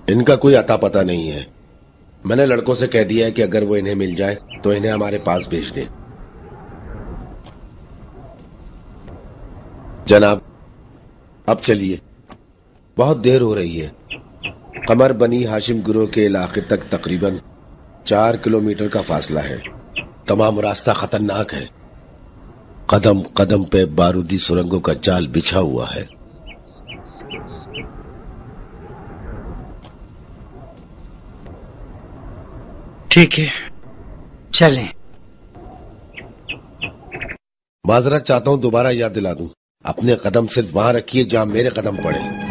इनका कोई अता पता नहीं है। मैंने लड़कों से कह दिया है कि अगर वो इन्हें मिल जाए तो इन्हें हमारे पास भेज दे। जनाब, अब चलिए, बहुत देर हो रही है। कमर बनी हाशिम गिरोह के इलाके तक तकरीबन 4 किलोमीटर का फासला है। तमाम रास्ता खतरनाक है। कदम कदम पे बारूदी सुरंगों का जाल बिछा हुआ है। ठीक है, चलें। माजरत चाहता हूं दोबारा याद दिला दूं, अपने कदम सिर्फ वहां रखिए जहां मेरे कदम पड़े।